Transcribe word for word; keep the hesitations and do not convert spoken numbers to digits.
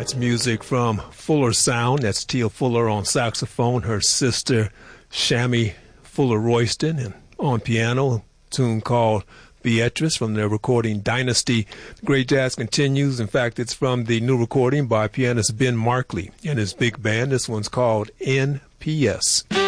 That's music from Fuller Sound. That's Tia Fuller on saxophone, her sister Shammy Fuller Royston, and on piano, a tune called Beatrice from their recording Dynasty. The great jazz continues. In fact, it's from the new recording by pianist Ben Markley and his big band. This one's called N P S.